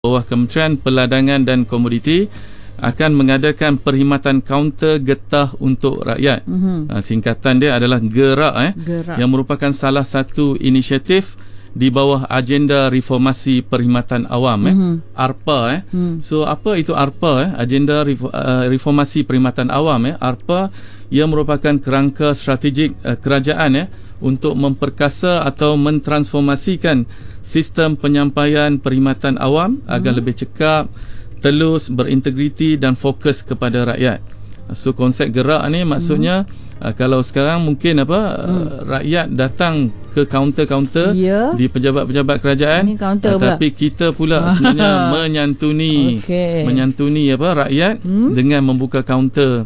bawah Kementerian Perdagangan dan Komoditi akan mengadakan perkhidmatan kaunter getah untuk rakyat. Singkatan dia adalah GERAK, yang merupakan salah satu inisiatif di bawah agenda reformasi perkhidmatan awam, ARPA. So apa itu ARPA? Agenda reformasi perkhidmatan awam. ARPA ia merupakan kerangka strategik kerajaan untuk memperkasa atau mentransformasikan sistem penyampaian perkhidmatan awam agar lebih cekap, telus, berintegriti dan fokus kepada rakyat. So konsep gerak ni maksudnya kalau sekarang mungkin rakyat datang ke kaunter-kaunter di pejabat-pejabat kerajaan, tapi kita pula sebenarnya menyantuni rakyat dengan membuka kaunter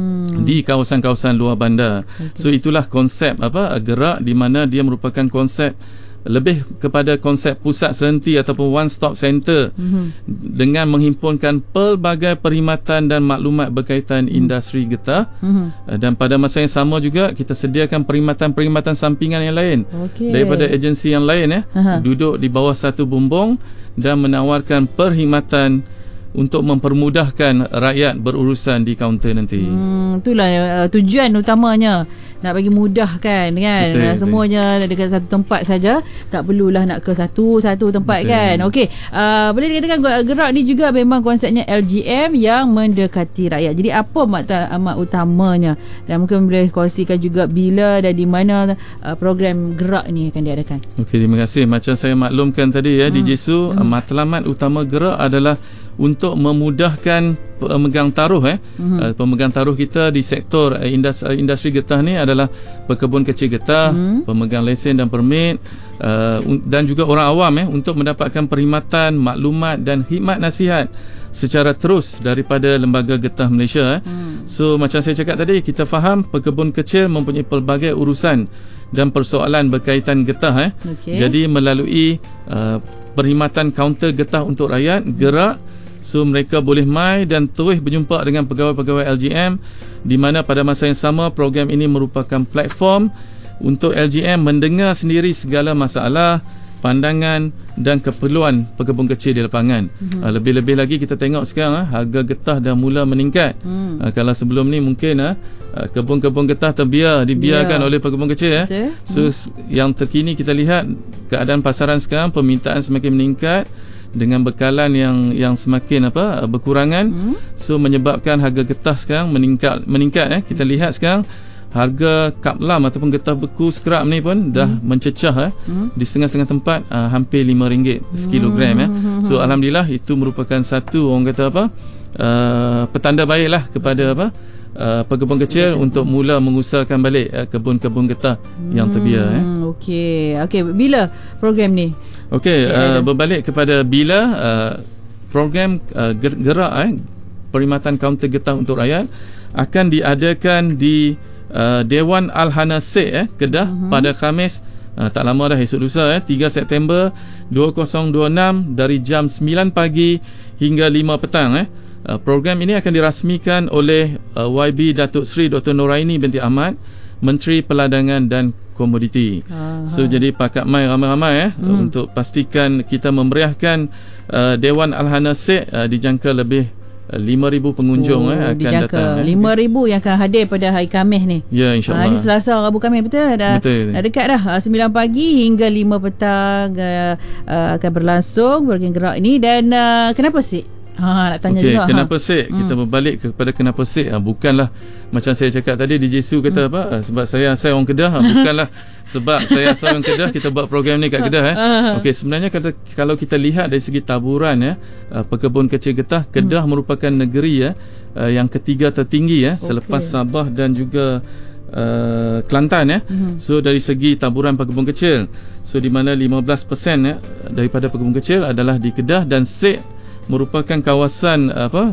di kawasan-kawasan luar bandar. So itulah konsep gerak, di mana dia merupakan konsep lebih kepada konsep pusat sehenti ataupun one stop center dengan menghimpunkan pelbagai perkhidmatan dan maklumat berkaitan industri getah, dan pada masa yang sama juga kita sediakan perkhidmatan sampingan yang lain daripada agensi yang lain duduk di bawah satu bumbung dan menawarkan perkhidmatan untuk mempermudahkan rakyat berurusan di kaunter nanti. Itulah tujuan utamanya, nak bagi mudah kan, semuanya dekat satu tempat saja, tak perlulah nak ke satu tempat. Okey, boleh dikatakan gerak ni juga memang konsepnya LGM yang mendekati rakyat. Jadi apa amat utamanya, dan mungkin boleh kongsikan juga bila dan di mana program gerak ni akan diadakan. Okey, terima kasih. Macam saya maklumkan tadi DJ Su, matlamat utama gerak adalah untuk memudahkan pemegang taruh pemegang taruh kita di sektor industri getah ni adalah pekebun kecil getah, pemegang lesen dan permit, dan juga orang awam untuk mendapatkan perkhidmatan, maklumat dan khidmat nasihat secara terus daripada Lembaga Getah Malaysia. So macam saya cakap tadi, kita faham pekebun kecil mempunyai pelbagai urusan dan persoalan berkaitan getah. Jadi melalui perkhidmatan kaunter getah untuk rakyat, gerak, so mereka boleh mai dan terus berjumpa dengan pegawai-pegawai LGM, di mana pada masa yang sama program ini merupakan platform untuk LGM mendengar sendiri segala masalah, pandangan dan keperluan pekebun kecil di lapangan. Lebih-lebih lagi kita tengok sekarang harga getah dah mula meningkat. Kalau sebelum ni mungkin kebun-kebun getah dibiarkan oleh pekebun kecil. So yang terkini kita lihat keadaan pasaran sekarang, permintaan semakin meningkat dengan bekalan yang semakin berkurangan. So menyebabkan harga getah sekarang meningkat. Kita lihat sekarang harga kaplam ataupun getah beku scrap ni pun dah mencecah di setengah-setengah tempat hampir RM5 sekilogram. So alhamdulillah, itu merupakan satu orang kata petanda baiklah kepada pekebun kecil untuk mula mengusahakan balik kebun-kebun getah yang terbiar. Okey, bila program ni? Berbalik kepada bila program gerak perkhidmatan kaunter getah untuk rakyat akan diadakan di Dewan Al-Hana Sek Kedah pada Khamis, tak lama dah, esok lusa 3 September 2026 dari jam 9 pagi hingga 5 petang. Program ini akan dirasmikan oleh YB Datuk Seri Dr. Noraini binti Ahmad, Menteri Perdagangan dan Komoditi. So jadi pakat mai ramai-ramai untuk pastikan kita memeriahkan Dewan Al-Hana Sek, dijangka lebih 5,000 pengunjung akan datang. 5,000 yang akan hadir pada hari Khamis ni. Ya, insya-Allah. Ini Selasa, Rabu, Khamis, betul dah dekat dah. 9 pagi hingga 5 petang akan berlangsung program gerak ini. Dan kenapa sih? Nak tanya juga. Kenapa Sek? Kita berbalik kepada kenapa Sek. Bukanlah macam saya cakap tadi, DJ Su kata sebab saya orang Kedah. Bukanlah sebab saya asal orang Kedah kita buat program ni kat Kedah. Sebenarnya kalau kita lihat dari segi taburan pekebun kecil getah, Kedah merupakan negeri yang ketiga tertinggi selepas Sabah dan juga Kelantan. So dari segi taburan pekebun kecil, so di mana 15% daripada pekebun kecil adalah di Kedah, dan Sek merupakan kawasan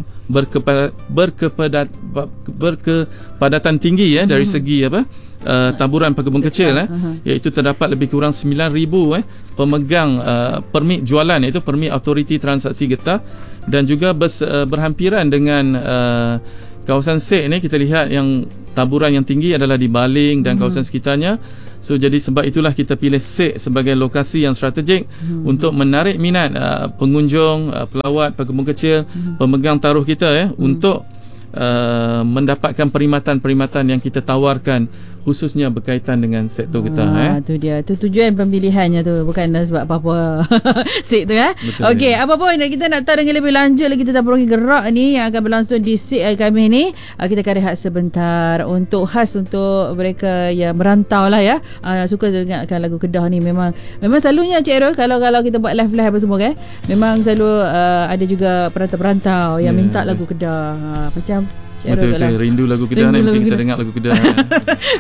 berkepadatan tinggi dari segi taburan pekebun kecil, iaitu terdapat lebih kurang 9,000 pemegang permit jualan, iaitu permit autoriti transaksi getah, dan juga berhampiran dengan kawasan Sek ni kita lihat yang taburan yang tinggi adalah di Baling dan kawasan sekitarnya. So jadi sebab itulah kita pilih Sek sebagai lokasi yang strategik untuk menarik minat pengunjung, pelawat, pekebun kecil, pemegang taruh kita untuk mendapatkan perkhidmatan-perkhidmatan yang kita tawarkan, khususnya berkaitan dengan sektor getah. Tu dia, tu tujuan pemilihannya tu, bukan sebab apa-apa SIK tu Okey, apa pun kita nak tahu dengan lebih lanjut lagi tentang program gerak ni yang akan berlangsung di SIK kami ni. Kita akan rehat sebentar untuk khas untuk mereka yang merantau lah suka dengarkan lagu Kedah ni. Memang selalunya Cik Errol kalau kita buat live apa semua memang selalu ada juga perantau-perantau yang minta lagu Kedah. Macam betul, rindu lagu Kedah ni, mungkin kita dengar lagu Kedah.